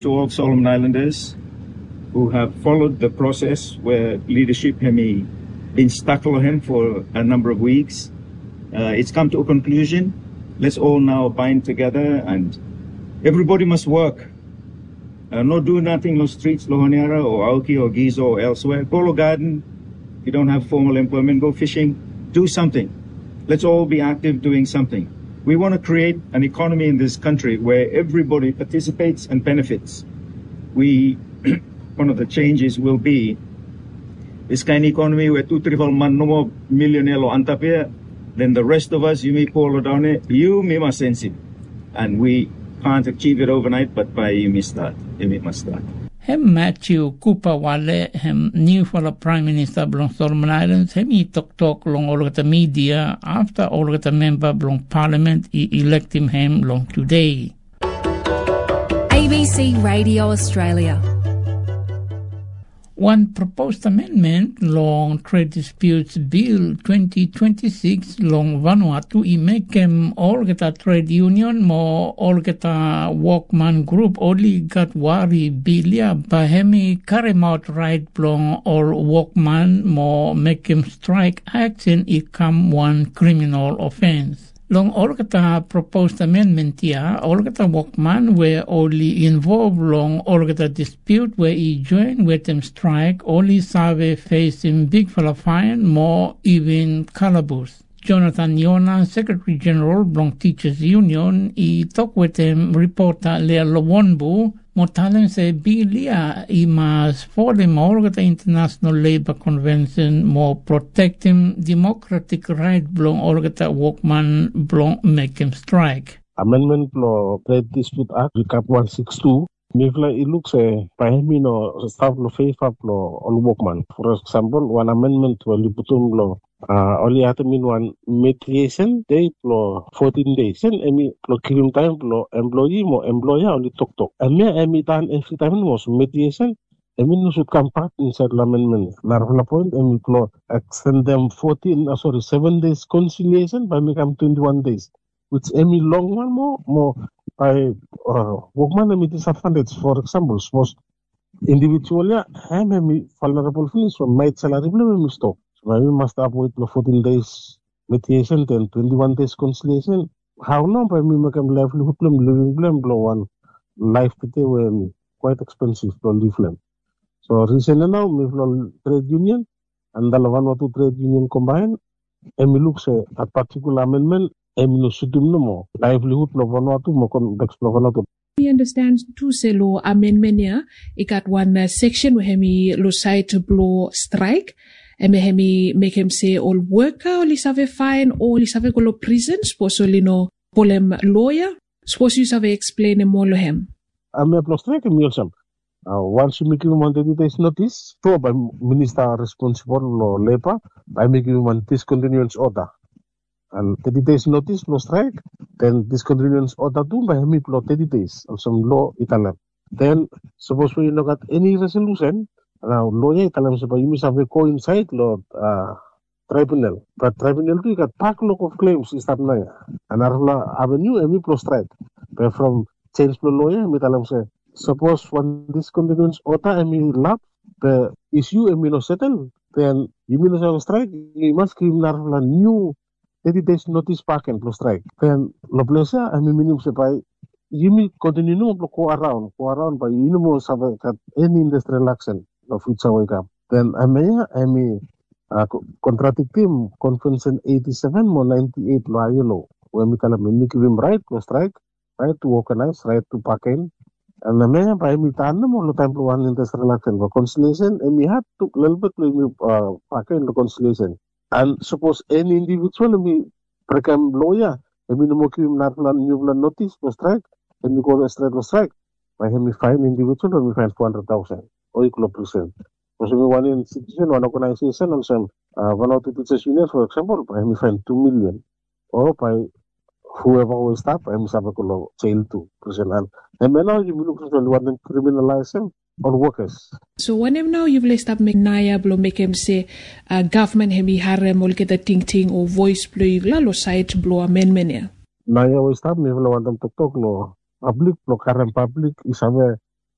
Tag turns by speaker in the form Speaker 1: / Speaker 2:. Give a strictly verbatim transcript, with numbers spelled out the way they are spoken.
Speaker 1: To all Solomon Islanders who have followed the process where leadership has been stuck on him for a number of weeks, uh, it's come to a conclusion. Let's all now bind together and everybody must work. Uh, no do nothing, no streets, Lohoniara or Aoki or Gizo or elsewhere. Go to garden. If you don't have formal employment, go fishing. Do something. Let's all be active doing something. We want to create an economy in this country where everybody participates and benefits. We, one of the changes will be this kind of economy where two, three, four man no more millionaire or antapia, then the rest of us, you may pull down it, you may must sense it. And we can't achieve it overnight, but by you may start. You may must start.
Speaker 2: Hem Matthew Cooper Wale, hem new for the Prime Minister belong Solomon Islands, hem he talk talk long all the media after all the member belong Parliament he elect him hem long today.
Speaker 3: A B C Radio Australia.
Speaker 2: One proposed amendment long Trade Disputes Bill twenty twenty-six long Vanuatu i make him all get a trade union mo all get a workman group only got worry bilia bahemi carry out right long all workman mo make him strike action it come one criminal offense. Long all the proposed amendment here, all the workman were only involved long all the dispute where he joined with them strike, only survey facing big fella fine, more even calaboose. Jonathan Yona, Secretary General Blanc Teachers Union, he talked with him reporter Lea Lowonbu, Motalan say Bilia he must follow him all the International Labour Convention more protect him democratic right belong all the workman belong make him strike.
Speaker 4: Amendment law Trade Dispute Act recap one sixty-two. Mifla it looks a pahemino staff law favor law on workman. For example, one amendment to a liputum law. Uh, only at mean one mediation date law fourteen days. Then emi law kirim time law employee mo employer only talk talk. And me emi tan every time was mediation. Emi no should come part inside the amendment. Larva point emi law extend them fourteen uh, sorry seven days conciliation by me come twenty-one days. Which emi long one more more by uh, workman emi disadvantage. For example, suppose individually I'm emi vulnerable feelings from my salary problem stop. So we must avoid the fourteen days mediation, then twenty-one days conciliation. How long by me make them livelihood blame, living blame, blow one life today where me quite expensive to live them. So recently now, me from trade union and the one or two trade union combined, and me look say a particular amendment, and me no should do no more livelihood no one or two more context no one or two.
Speaker 5: We understand two say law amendment here. It got one uh, section where me lo side to blow strike. And me make him say all worker only save fine or only save go prison. Suppose only no polem lawyer. Suppose you save explain more lo him.
Speaker 4: I may plus strike him yourself. Once you make him one thirty days notice, so by minister responsible for labor, I make him one discontinuance order. And thirty days notice no strike, then discontinuance order too by him plus thirty days of some law Italian. Then suppose we not got any resolution. Now, lawyer Italian so you must have a co inside law uh, tribunal. But tribunal too got pack lot of claims is that now. And our avenue emi plus strike. But from change the lawyer, we tell them say, suppose when this continuance order emi lap the issue emi no settle, then you mean to have strike, you must give a new thirty days notice pack and plus strike. Then lo pleasure emi minimum say by you may continue no go around, go around by you know have any industrial action. Of which I come. Then I may I may uh, contract him convention eighty-seven more ninety-eight law yellow. When we tell him make him right to strike, right to organize, right to pack in. And I may by me tanam all the time to one industrial action for conciliation and we had to little bit uh, pack in the conciliation. And suppose any individual me become lawyer, I mean mo him not new notice for strike, and we go straight to strike. By him we find individual and we find four hundred thousand. Or equal percent. Because we one institution, one organization, and some uh, one or two teachers union, for example, by me find two million, or by whoever will stop, I must have a jail to prison. And now you look at one and criminalize them or workers.
Speaker 5: So whenever now you've list up make naya blow make him say uh, government hemi harem will get a ting ting or voice blow lo side blow amendment.
Speaker 4: Naya will stop me will want them to talk no public blow harem public is a